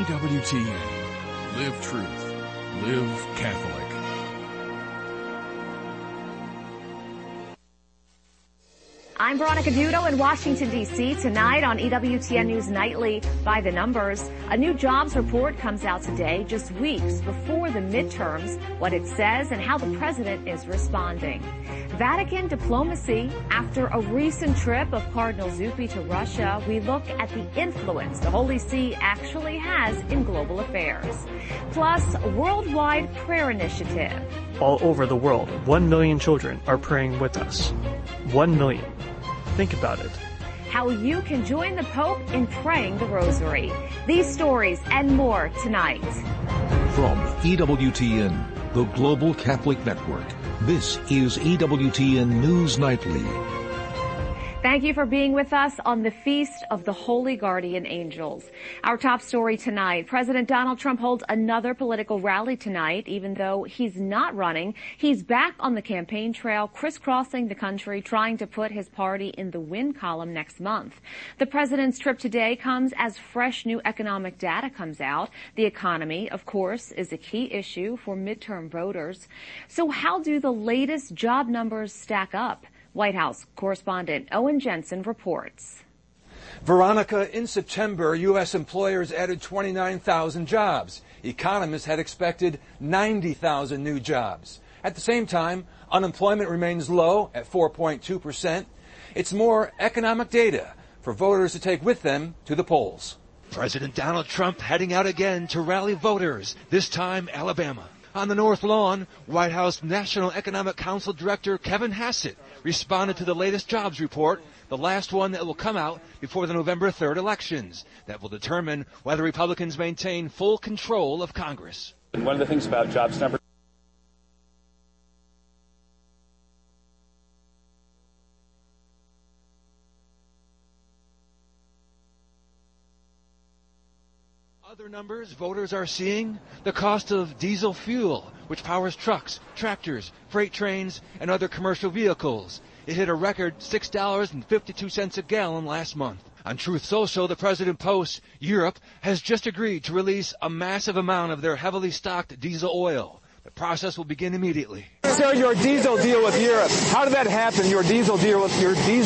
EWTN. Live truth. Live Catholic. I'm Veronica Dudo in Washington, D.C. Tonight on EWTN News Nightly, By the Numbers, a new jobs report comes out today, just weeks before the midterms, what it says and how the president is responding. Vatican diplomacy. After a recent trip of Cardinal Zuppi to Russia, we look at the influence the Holy See actually has in global affairs. Plus, a worldwide prayer initiative. All over the world, 1 million children are praying with us. 1 million. Think about it. How you can join the Pope in praying the Rosary. These stories and more tonight. From EWTN, the Global Catholic Network, this is EWTN News Nightly. Thank you for being with us on the Feast of the Holy Guardian Angels. Our top story tonight, President Donald Trump holds another political rally tonight. Even though he's not running, he's back on the campaign trail, crisscrossing the country, trying to put his party in the win column next month. The president's trip today comes as fresh new economic data comes out. The economy, of course, is a key issue for midterm voters. So how do the latest job numbers stack up? White House correspondent Owen Jensen reports. Veronica, in September, U.S. employers added 29,000 jobs. Economists had expected 90,000 new jobs. At the same time, unemployment remains low at 4.2%. It's more economic data for voters to take with them to the polls. President Donald Trump heading out again to rally voters, this time Alabama. On the North Lawn, White House National Economic Council Director Kevin Hassett responded to the latest jobs report, the last one that will come out before the November 3rd elections, that will determine whether Republicans maintain full control of Congress. And one of the things about jobs numbers. Other numbers voters are seeing, the cost of diesel fuel, which powers trucks, tractors, freight trains, and other commercial vehicles. It hit a record $6.52 a gallon last month. On Truth Social, the president posts, Europe has just agreed to release a massive amount of their heavily stocked diesel oil. The process will begin immediately. Sir, your diesel deal with Europe, how did that happen, your diesel deal with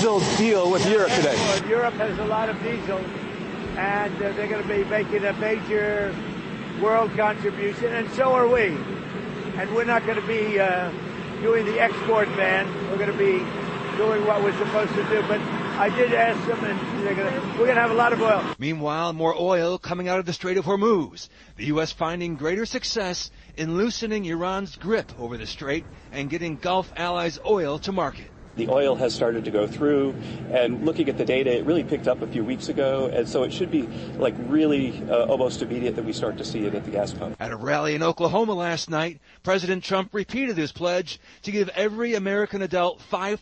Europe today? Europe has a lot of diesel, and they're going to be making a major world contribution, and so are we. And we're not going to be doing the export ban. We're going to be doing what we're supposed to do. But I did ask them, and we're going to have a lot of oil. Meanwhile, more oil coming out of the Strait of Hormuz. The U.S. finding greater success in loosening Iran's grip over the strait and getting Gulf allies' oil to market. The oil has started to go through, and looking at the data, it really picked up a few weeks ago, and so it should be really almost immediate that we start to see it at the gas pump. At a rally in Oklahoma last night, President Trump repeated his pledge to give every American adult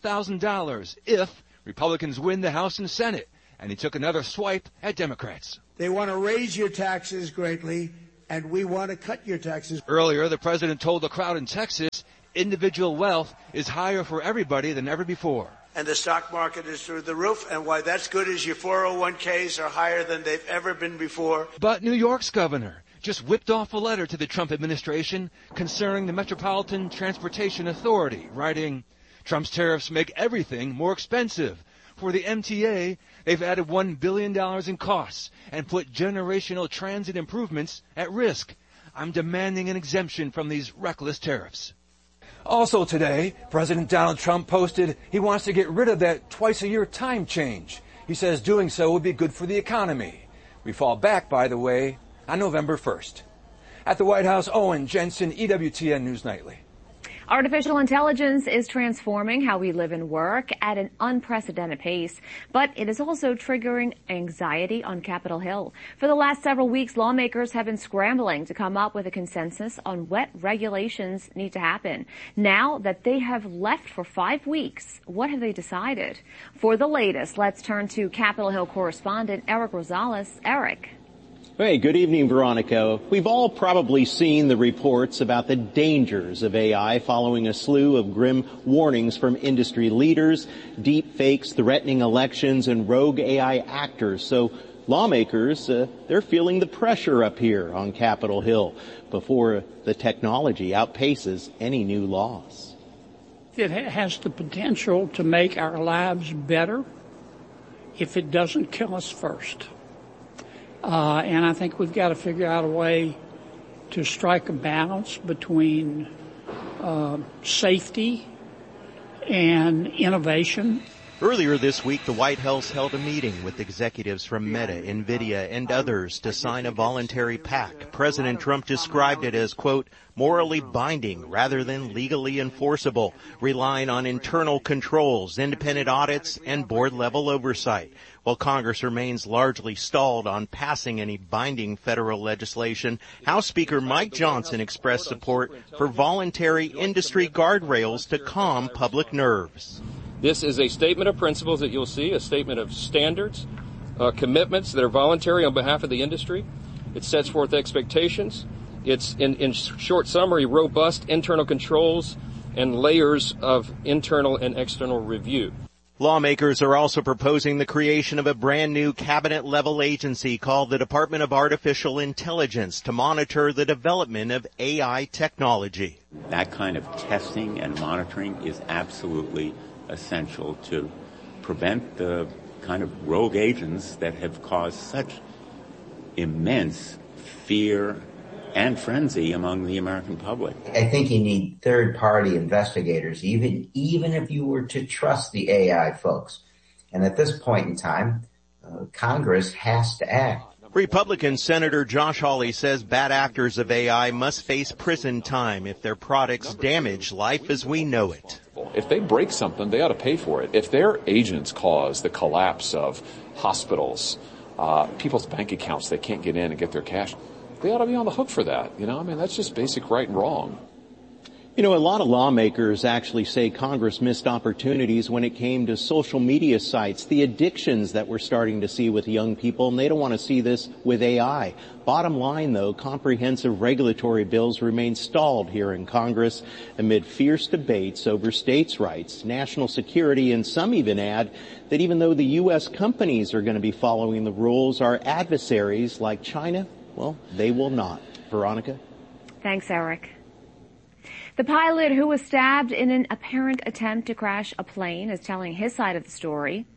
$5,000 if Republicans win the House and Senate, and he took another swipe at Democrats. They want to raise your taxes greatly, and we want to cut your taxes. Earlier, the president told the crowd in Texas, individual wealth is higher for everybody than ever before. And the stock market is through the roof, and why that's good is your 401ks are higher than they've ever been before. But New York's governor just whipped off a letter to the Trump administration concerning the Metropolitan Transportation Authority, writing, Trump's tariffs make everything more expensive. For the MTA, they've added $1 billion in costs and put generational transit improvements at risk. I'm demanding an exemption from these reckless tariffs. Also today, President Donald Trump posted he wants to get rid of that twice-a-year time change. He says doing so would be good for the economy. We fall back, by the way, on November 1st. At the White House, Owen Jensen, EWTN News Nightly. Artificial intelligence is transforming how we live and work at an unprecedented pace, but it is also triggering anxiety on Capitol Hill. For the last several weeks, lawmakers have been scrambling to come up with a consensus on what regulations need to happen. Now that they have left for 5 weeks, what have they decided? For the latest, let's turn to Capitol Hill correspondent Eric Rosales. Eric. Hey, good evening, Veronica. We've all probably seen the reports about the dangers of AI following a slew of grim warnings from industry leaders, deep fakes threatening elections, and rogue AI actors. So Lawmakers, they're feeling the pressure up here on Capitol Hill before the technology outpaces any new laws. It has the potential to make our lives better if it doesn't kill us first. And I think we've got to figure out a way to strike a balance between safety and innovation. Earlier this week, the White House held a meeting with executives from Meta, NVIDIA, and others to sign a voluntary pact. President Trump described it as, quote, morally binding rather than legally enforceable, relying on internal controls, independent audits, and board-level oversight. While Congress remains largely stalled on passing any binding federal legislation, House Speaker Mike Johnson expressed support for voluntary industry guardrails to calm public nerves. This is a statement of principles that you'll see, a statement of standards, commitments that are voluntary on behalf of the industry. It sets forth expectations. It's, in short summary, robust internal controls and layers of internal and external review. Lawmakers are also proposing the creation of a brand new cabinet-level agency called the Department of Artificial Intelligence to monitor the development of AI technology. That kind of testing and monitoring is absolutely essential to prevent the kind of rogue agents that have caused such immense fear and frenzy among the American public. I think you need third-party investigators, even if you were to trust the AI folks. And at this point in time, Congress has to act. Republican Senator Josh Hawley says bad actors of AI must face prison time if their products damage life as we know it. If they break something, they ought to pay for it. If their agents cause the collapse of hospitals, people's bank accounts, they can't get in and get their cash, they ought to be on the hook for that. That's just basic right and wrong. A lot of lawmakers actually say Congress missed opportunities when it came to social media sites, the addictions that we're starting to see with young people, and they don't want to see this with AI. Bottom line, though, comprehensive regulatory bills remain stalled here in Congress amid fierce debates over states' rights, national security, and some even add that even though the U.S. companies are going to be following the rules, our adversaries like China, well, they will not. Veronica? Thanks, Eric. The pilot who was stabbed in an apparent attempt to crash a plane is telling his side of the story.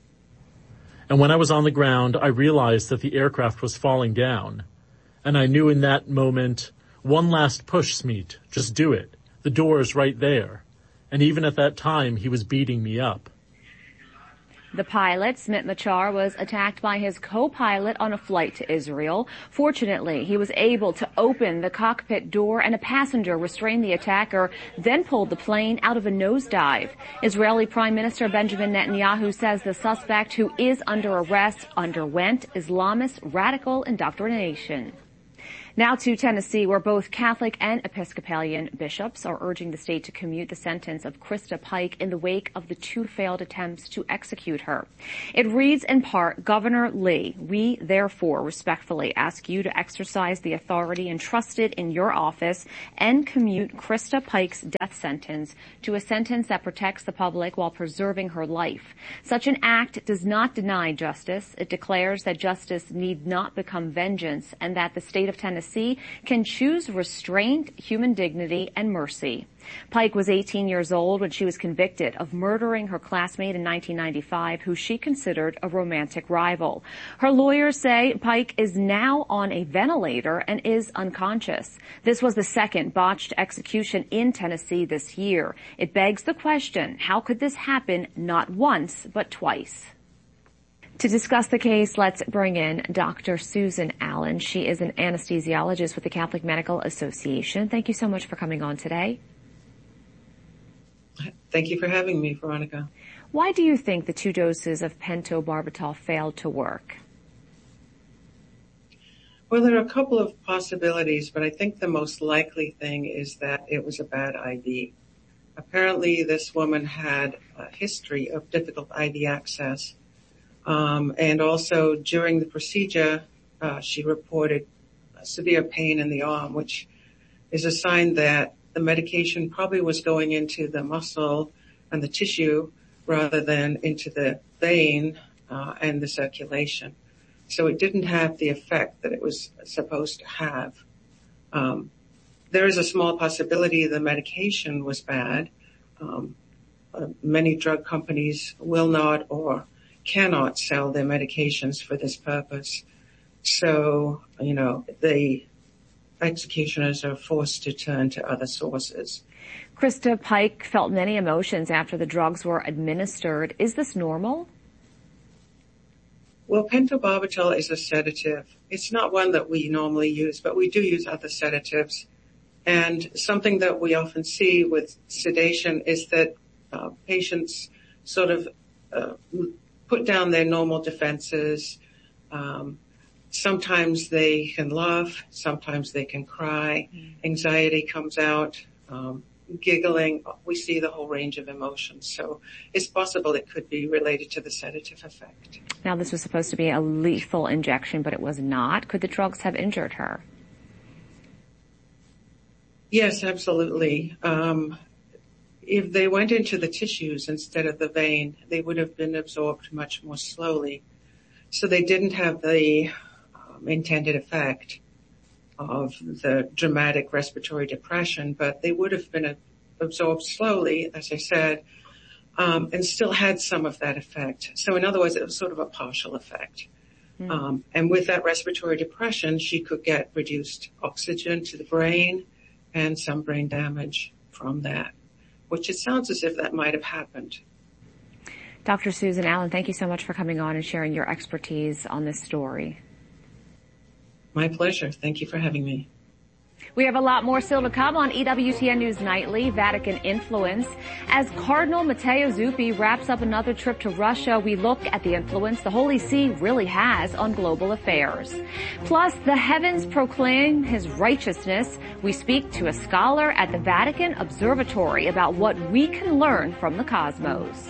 And when I was on the ground, I realized that the aircraft was falling down. And I knew in that moment, one last push, Smeet. Just do it. The door is right there. And even at that time, he was beating me up. The pilot, Smit Machar, was attacked by his co-pilot on a flight to Israel. Fortunately, he was able to open the cockpit door and a passenger restrained the attacker, then pulled the plane out of a nosedive. Israeli Prime Minister Benjamin Netanyahu says the suspect, who is under arrest, underwent Islamist radical indoctrination. Now to Tennessee, where both Catholic and Episcopalian bishops are urging the state to commute the sentence of Krista Pike in the wake of the 2 failed attempts to execute her. It reads in part, Governor Lee, we therefore respectfully ask you to exercise the authority entrusted in your office and commute Krista Pike's death sentence to a sentence that protects the public while preserving her life. Such an act does not deny justice. It declares that justice need not become vengeance and that the state of Tennessee can choose restraint, human dignity, and mercy. Pike was 18 years old when she was convicted of murdering her classmate in 1995, who she considered a romantic rival. Her lawyers say Pike is now on a ventilator and is unconscious. This was the second botched execution in Tennessee this year. It begs the question, how could this happen not once, but twice? To discuss the case, let's bring in Dr. Susan Allen. She is an anesthesiologist with the Catholic Medical Association. Thank you so much for coming on today. Thank you for having me, Veronica. Why do you think the 2 doses of pentobarbital failed to work? Well, there are a couple of possibilities, but I think the most likely thing is that it was a bad IV. Apparently, this woman had a history of difficult IV access. And also during the procedure, she reported severe pain in the arm, which is a sign that the medication probably was going into the muscle and the tissue rather than into the vein and the circulation. So it didn't have the effect that it was supposed to have. There is a small possibility the medication was bad. Many drug companies will not or cannot sell their medications for this purpose. So, the executioners are forced to turn to other sources. Krista Pike felt many emotions after the drugs were administered. Is this normal? Well, pentobarbital is a sedative. It's not one that we normally use, but we do use other sedatives. And something that we often see with sedation is that patients sort of put down their normal defenses. Sometimes they can laugh, sometimes they can cry. Anxiety comes out, giggling. We see the whole range of emotions. So it's possible it could be related to the sedative effect. Now, this was supposed to be a lethal injection, but it was not. Could the drugs have injured her? Yes, absolutely. If they went into the tissues instead of the vein, they would have been absorbed much more slowly. So they didn't have the intended effect of the dramatic respiratory depression, but they would have been absorbed slowly, as I said, and still had some of that effect. So in other words, it was sort of a partial effect. And with that respiratory depression, she could get reduced oxygen to the brain and some brain damage from that, which it sounds as if that might have happened. Dr. Susan Allen, thank you so much for coming on and sharing your expertise on this story. My pleasure. Thank you for having me. We have a lot more still to come on EWTN News Nightly, Vatican influence. As Cardinal Matteo Zuppi wraps up another trip to Russia, we look at the influence the Holy See really has on global affairs. Plus, the heavens proclaim his righteousness. We speak to a scholar at the Vatican Observatory about what we can learn from the cosmos.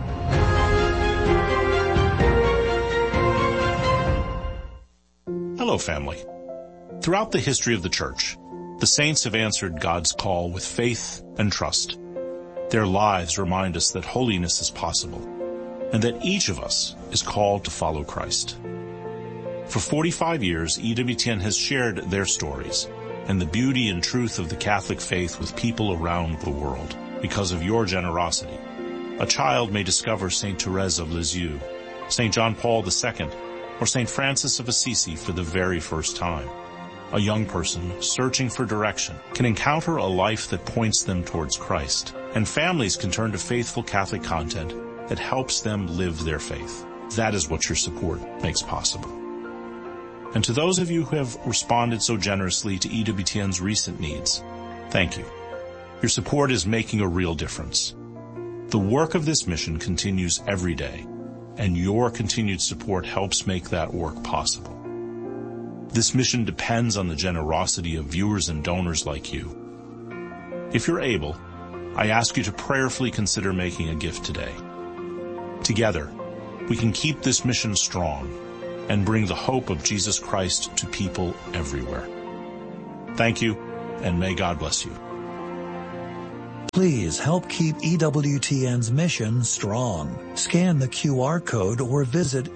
Hello, family. Throughout the history of the Church, the saints have answered God's call with faith and trust. Their lives remind us that holiness is possible and that each of us is called to follow Christ. For 45 years, EWTN has shared their stories and the beauty and truth of the Catholic faith with people around the world because of your generosity. A child may discover St. Therese of Lisieux, St. John Paul II, or St. Francis of Assisi for the very first time. A young person searching for direction can encounter a life that points them towards Christ, and families can turn to faithful Catholic content that helps them live their faith. That is what your support makes possible. And to those of you who have responded so generously to EWTN's recent needs, thank you. Your support is making a real difference. The work of this mission continues every day, and your continued support helps make that work possible. This mission depends on the generosity of viewers and donors like you. If you're able, I ask you to prayerfully consider making a gift today. Together, we can keep this mission strong and bring the hope of Jesus Christ to people everywhere. Thank you, and may God bless you. Please help keep EWTN's mission strong. Scan the QR code or visit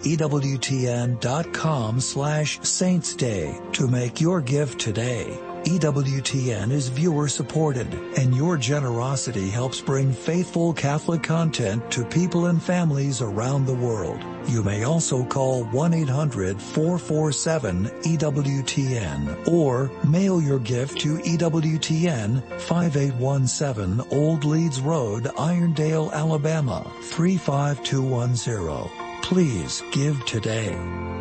EWTN.com/SaintsDay to make your gift today. EWTN is viewer supported, and your generosity helps bring faithful Catholic content to people and families around the world. You may also call 1-800-447-EWTN or mail your gift to EWTN 5817 Old Leeds Road, Irondale, Alabama 35210. Please give today.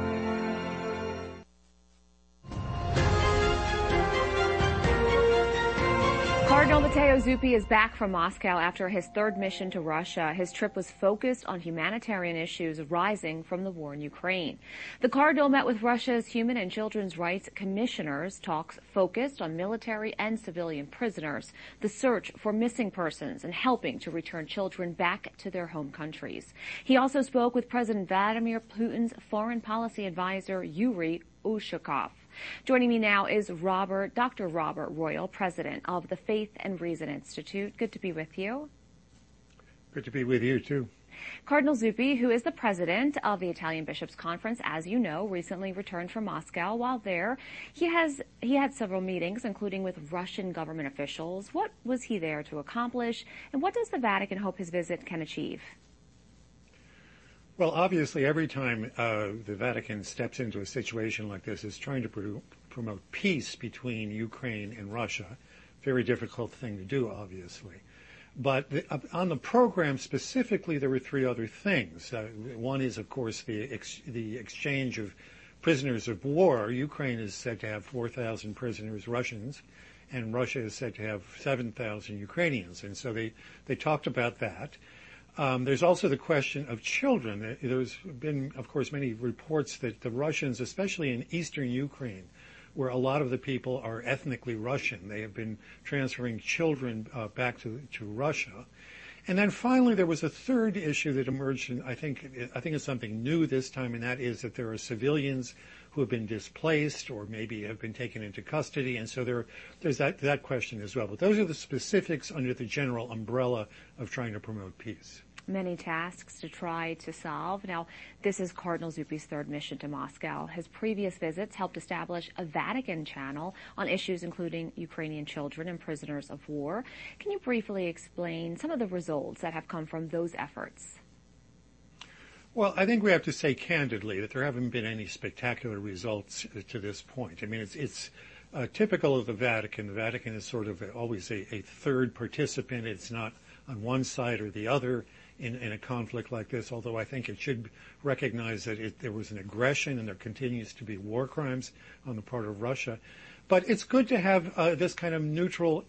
Cardinal Matteo Zuppi is back from Moscow after his third mission to Russia. His trip was focused on humanitarian issues arising from the war in Ukraine. The Cardinal met with Russia's Human and Children's Rights Commissioners. Talks focused on military and civilian prisoners, the search for missing persons, and helping to return children back to their home countries. He also spoke with President Vladimir Putin's foreign policy advisor, Yuri Ushakov. Joining me now is Dr. Robert Royal, president of the Faith and Reason Institute. Good to be with you. Good to be with you, too. Cardinal Zuppi, who is the president of the Italian Bishops' Conference, as you know, recently returned from Moscow. While there, he had several meetings, including with Russian government officials. What was he there to accomplish, and what does the Vatican hope his visit can achieve? Well, obviously, every time the Vatican steps into a situation like this, it's trying to promote peace between Ukraine and Russia. Very difficult thing to do, obviously. But on the program specifically, there were three other things. One is, of course, the exchange of prisoners of war. Ukraine is said to have 4,000 prisoners, Russians, and Russia is said to have 7,000 Ukrainians. And so they talked about that. There's also the question of children. There's been, of course, many reports that the Russians, especially in eastern Ukraine, where a lot of the people are ethnically Russian. They have been transferring children back to Russia. And then finally, there was a third issue that emerged, and I think it's something new this time, and that is that there are civilians who have been displaced or maybe have been taken into custody, and so there's that question as well. But those are the specifics under the general umbrella of trying to promote peace. Many tasks to try to solve. Now, this is Cardinal Zuppi's third mission to Moscow. His previous visits helped establish a Vatican channel on issues including Ukrainian children and prisoners of war. Can you briefly explain some of the results that have come from those efforts? Well, I think we have to say candidly that there haven't been any spectacular results to this point. I mean, it's typical of the Vatican. The Vatican is sort of always a third participant. It's not on one side or the other in a conflict like this, although I think it should recognize that there was an aggression and there continues to be war crimes on the part of Russia. But it's good to have this kind of neutral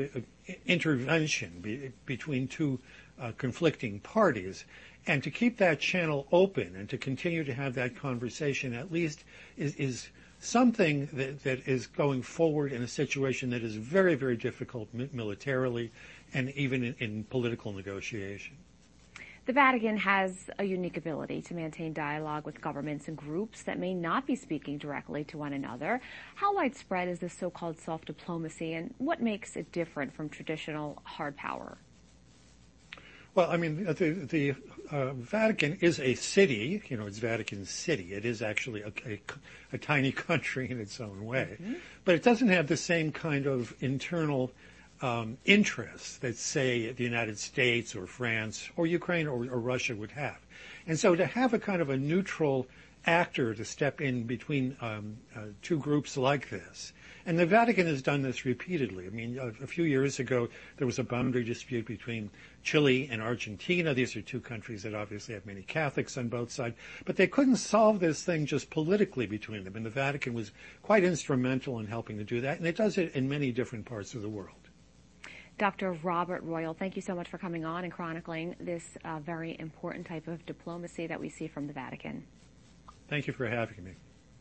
intervention between two conflicting parties, and to keep that channel open and to continue to have that conversation at least is something that is going forward in a situation that is very, very difficult militarily and even in political negotiation. The Vatican has a unique ability to maintain dialogue with governments and groups that may not be speaking directly to one another. How widespread is this so-called soft diplomacy, and what makes it different from traditional hard power? Well, I mean, the Vatican is a city. You know, it's Vatican City. It is actually a tiny country in its own way. Mm-hmm. But it doesn't have the same kind of internal interests that, say, the United States or France or Ukraine or Russia would have. And so to have a kind of a neutral actor to step in between two groups like this, and the Vatican has done this repeatedly. I mean, a few years ago, there was a boundary dispute between Chile and Argentina. These are two countries that obviously have many Catholics on both sides, but they couldn't solve this thing just politically between them, and the Vatican was quite instrumental in helping to do that, and it does it in many different parts of the world. Dr. Robert Royal, thank you so much for coming on and chronicling this very important type of diplomacy that we see from the Vatican. Thank you for having me.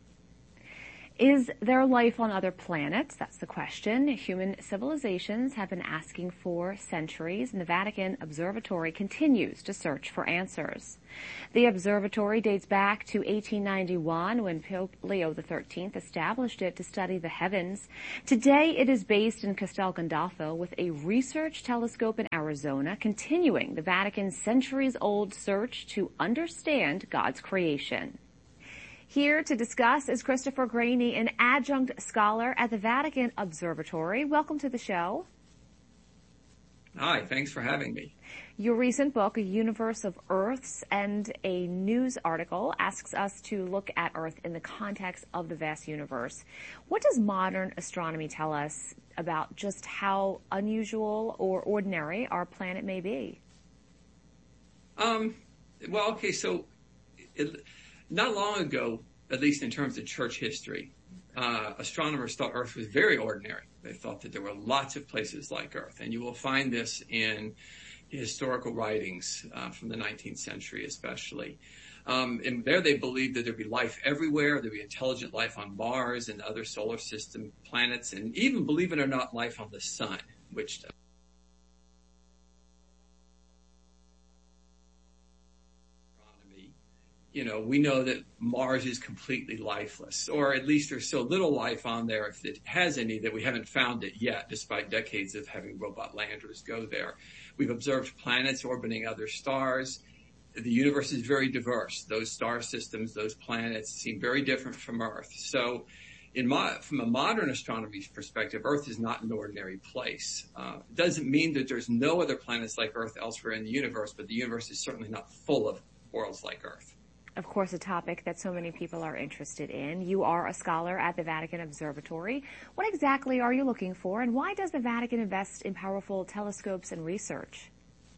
Is there life on other planets? That's the question human civilizations have been asking for centuries, and the Vatican Observatory continues to search for answers. The observatory dates back to 1891 when Pope Leo XIII established it to study the heavens. Today it is based in Castel Gandolfo with a research telescope in Arizona, continuing the Vatican's centuries-old search to understand God's creation. Here to discuss is Christopher Graney, an adjunct scholar at the Vatican Observatory. Welcome to the show. Hi, thanks for having me. Your recent book, A Universe of Earths, and a news article asks us to look at Earth in the context of the vast universe. What does modern astronomy tell us about just how unusual or ordinary our planet may be? Not long ago, at least in terms of church history, astronomers thought Earth was very ordinary. They thought that there were lots of places like Earth, and you will find this in historical writings from the 19th century especially. And there they believed that there'd be life everywhere, there'd be intelligent life on Mars and other solar system planets, and even, believe it or not, life on the sun, which we know that Mars is completely lifeless, or at least there's so little life on there, if it has any, that we haven't found it yet, despite decades of having robot landers go there. We've observed planets orbiting other stars. the universe is very diverse. Those star systems, those planets seem very different from Earth. So from a modern astronomy perspective, Earth is not an ordinary place. It doesn't mean that there's no other planets like Earth elsewhere in the universe, but the universe is certainly not full of worlds like Earth. Of course, a topic that so many people are interested in. You are a scholar at the Vatican Observatory. What exactly are you looking for, and why does the Vatican invest in powerful telescopes and research?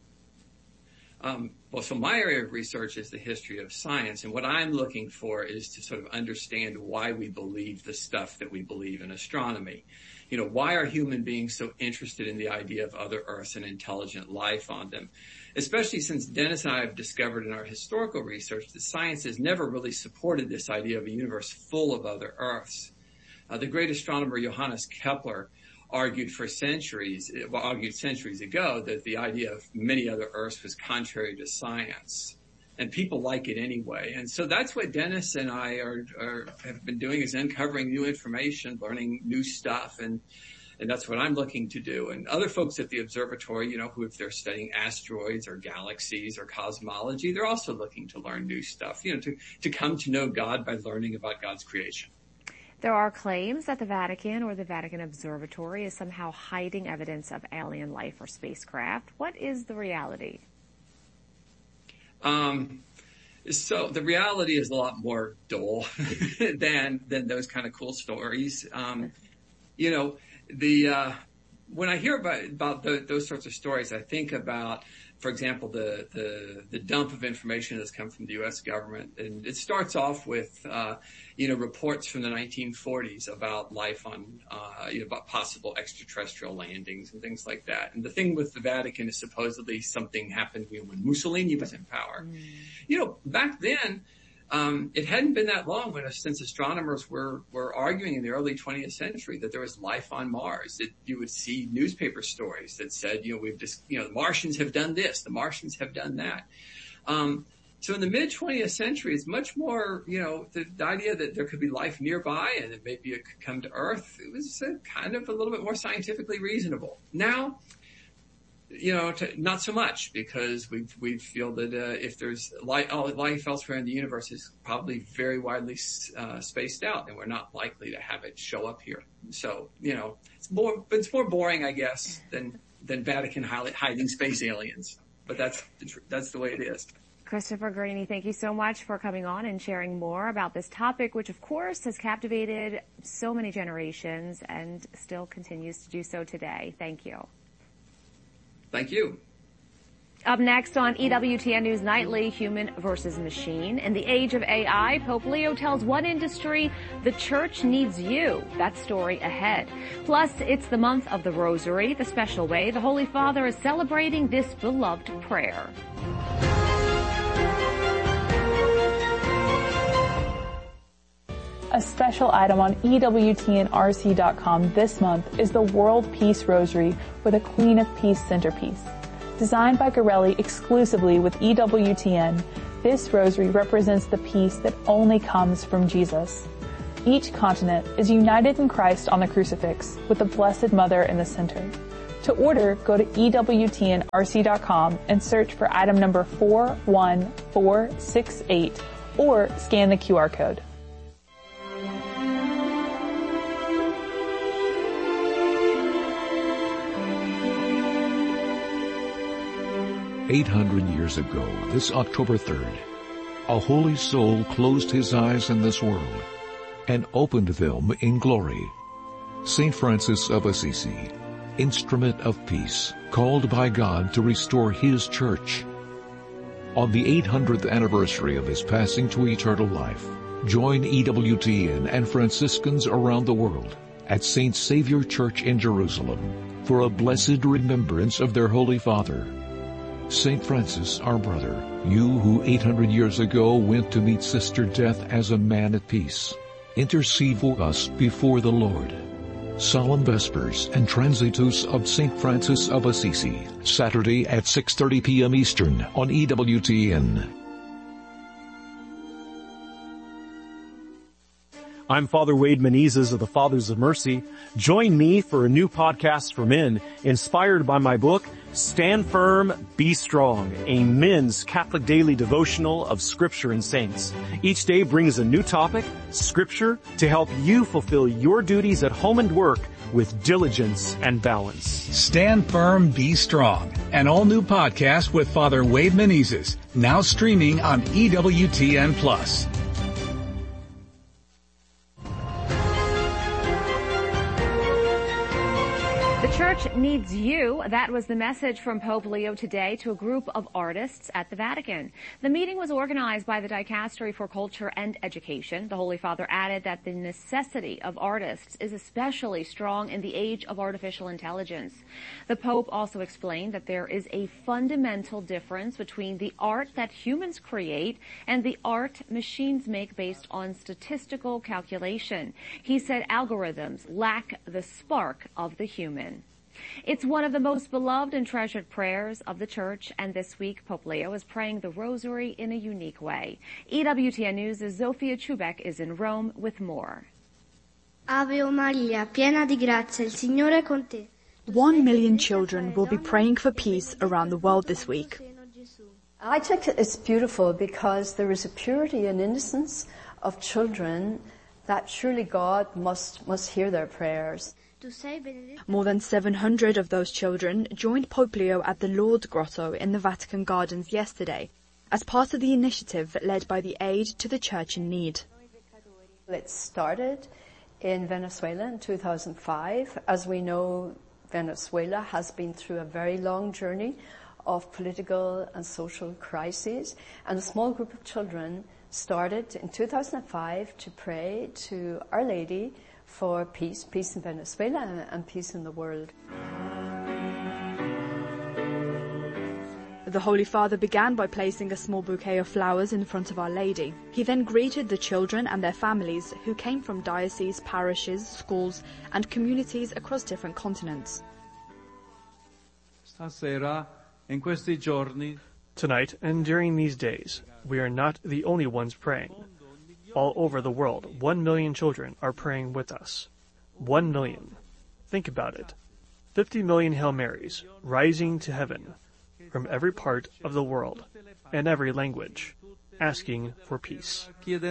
So my area of research is the history of science, and what I'm looking for is to sort of understand why we believe the stuff that we believe in astronomy. Why are human beings so interested in the idea of other Earths and intelligent life on them? Especially since Dennis and I have discovered in our historical research that science has never really supported this idea of a universe full of other Earths. The great astronomer Johannes Kepler argued centuries ago that the idea of many other Earths was contrary to science. And people like it anyway. And so that's what Dennis and I have been doing, is uncovering new information, learning new stuff, and that's what I'm looking to do. And other folks at the observatory, who if they're studying asteroids or galaxies or cosmology, they're also looking to learn new stuff, to come to know God by learning about God's creation. There are claims that the Vatican or the Vatican Observatory is somehow hiding evidence of alien life or spacecraft. What is the reality? So the reality is a lot more dull than those kind of cool stories. When I hear about those sorts of stories, I think about, for example, the dump of information that's come from the U.S. government, and it starts off with reports from the 1940s about life on about possible extraterrestrial landings and things like that. And the thing with the Vatican is supposedly something happened when Mussolini was in power. Back then, it hadn't been that long since astronomers were arguing in the early 20th century that there was life on Mars. That you would see newspaper stories that said, the Martians have done this, the Martians have done that. So in the mid 20th century, it's much more, the idea that there could be life nearby and that maybe it could come to Earth. It was kind of a little bit more scientifically reasonable. Now, not so much, because we feel that if there's life elsewhere in the universe is probably very widely spaced out, and we're not likely to have it show up here. So it's more boring, I guess, than Vatican hiding space aliens. But that's the way it is. Christopher Greaney, thank you so much for coming on and sharing more about this topic, which of course has captivated so many generations and still continues to do so today. Thank you. Thank you. Up next on EWTN News Nightly, human versus machine. In the age of AI, Pope Leo tells one industry the church needs you. That story ahead. Plus, it's the month of the Rosary, the special way the Holy Father is celebrating this beloved prayer. A special item on EWTNRC.com this month is the World Peace Rosary with a Queen of Peace centerpiece. Designed by Garelli exclusively with EWTN, this rosary represents the peace that only comes from Jesus. Each continent is united in Christ on the crucifix with the Blessed Mother in the center. To order, go to EWTNRC.com and search for item number 41468 or scan the QR code. "800 years ago, this October 3rd, a holy soul closed his eyes in this world and opened them in glory. St. Francis of Assisi, instrument of peace, called by God to restore his church. On the 800th anniversary of his passing to eternal life, join EWTN and Franciscans around the world at St. Savior Church in Jerusalem for a blessed remembrance of their Holy Father. St. Francis, our brother, you who 800 years ago went to meet Sister Death as a man at peace, intercede for us before the Lord. Solemn Vespers and Transitus of St. Francis of Assisi, Saturday at 6:30 p.m. Eastern on EWTN. I'm Father Wade Menezes of the Fathers of Mercy. Join me for a new podcast for men inspired by my book, Stand Firm, Be Strong, a men's Catholic daily devotional of Scripture and saints. Each day brings a new topic, Scripture, to help you fulfill your duties at home and work with diligence and balance. Stand Firm, Be Strong, an all-new podcast with Father Wade Menezes, now streaming on EWTN+. The church needs you. That was the message from Pope Leo today to a group of artists at the Vatican. The meeting was organized by the Dicastery for Culture and Education. The Holy Father added that the necessity of artists is especially strong in the age of artificial intelligence. The Pope also explained that there is a fundamental difference between the art that humans create and the art machines make based on statistical calculation. He said algorithms lack the spark of the human. It's one of the most beloved and treasured prayers of the Church, and this week Pope Leo is praying the Rosary in a unique way. EWTN News' Zofia Chubek is in Rome with more. Ave Maria, piena di grazia, il Signore è con te. 1 million children will be praying for peace around the world this week. I think it's beautiful because there is a purity and innocence of children that surely God must hear their prayers. More than 700 of those children joined Pope Leo at the Lourdes Grotto in the Vatican Gardens yesterday as part of the initiative led by the Aid to the Church in Need. It started in Venezuela in 2005. As we know, Venezuela has been through a very long journey of political and social crises, and a small group of children started in 2005 to pray to Our Lady for peace in Venezuela and peace in the world. The Holy Father began by placing a small bouquet of flowers in front of Our Lady. He then greeted the children and their families who came from dioceses, parishes, schools and communities across different continents. Tonight and during these days, we are not the only ones praying. All over the world, 1 million children are praying with us. 1 million. Think about it. 50 million Hail Marys rising to heaven from every part of the world and every language, asking for peace.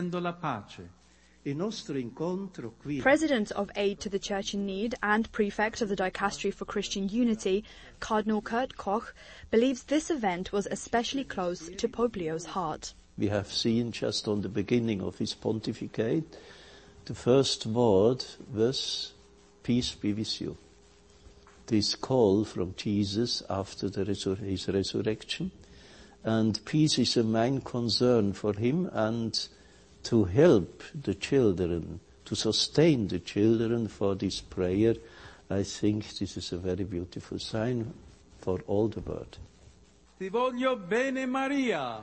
President of Aid to the Church in Need and Prefect of the Dicastery for Christian Unity, Cardinal Kurt Koch, believes this event was especially close to Pope Leo's heart. We have seen just on the beginning of his pontificate, the first word was, peace be with you. This call from Jesus after his resurrection. And peace is a main concern for him, and to help the children, to sustain the children for this prayer, I think this is a very beautiful sign for all the world. Ti voglio bene, Maria.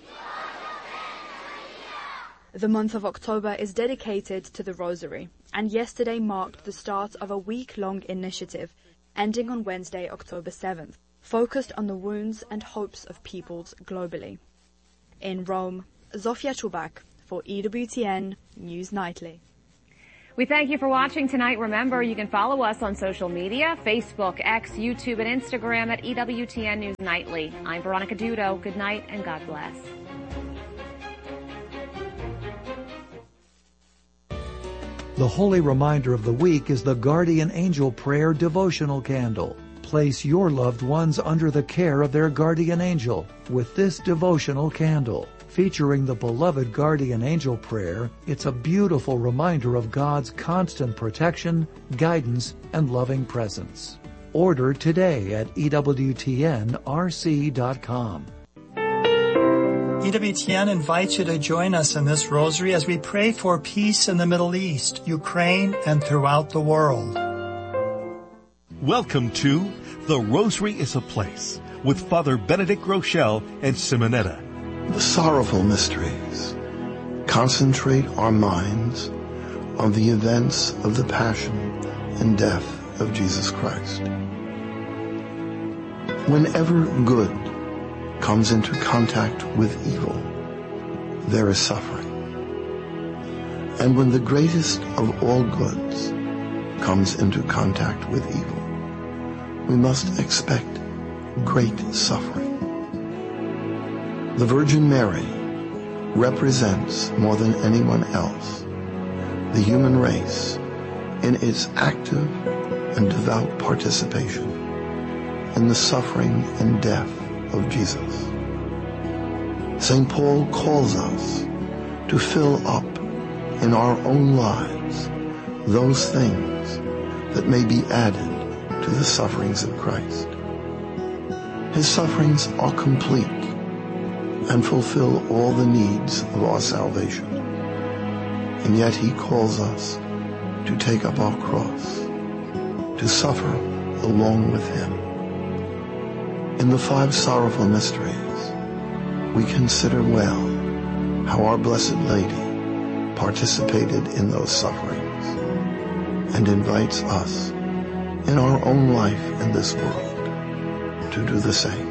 The month of October is dedicated to the Rosary, and yesterday marked the start of a week-long initiative, ending on Wednesday, October 7th, focused on the wounds and hopes of peoples globally. In Rome, Zofia Chubak for EWTN News Nightly. We thank you for watching tonight. Remember, you can follow us on social media, Facebook, X, YouTube, and Instagram at EWTN News Nightly. I'm Veronica Dudo. Good night and God bless. The holy reminder of the week is the Guardian Angel Prayer Devotional Candle. Place your loved ones under the care of their guardian angel with this devotional candle. Featuring the beloved Guardian Angel Prayer, it's a beautiful reminder of God's constant protection, guidance, and loving presence. Order today at EWTNRC.com. EWTN invites you to join us in this rosary as we pray for peace in the Middle East, Ukraine, and throughout the world. Welcome to The Rosary is a Place with Father Benedict Rochelle and Simonetta. The sorrowful mysteries concentrate our minds on the events of the passion and death of Jesus Christ. Whenever good comes into contact with evil, there is suffering. And when the greatest of all goods comes into contact with evil, we must expect great suffering. The Virgin Mary represents more than anyone else the human race in its active and devout participation in the suffering and death of Jesus. St. Paul calls us to fill up in our own lives those things that may be added to the sufferings of Christ. His sufferings are complete and fulfill all the needs of our salvation. And yet he calls us to take up our cross, to suffer along with him. In the 5 sorrowful mysteries, we consider well how our Blessed Lady participated in those sufferings and invites us in our own life in this world to do the same.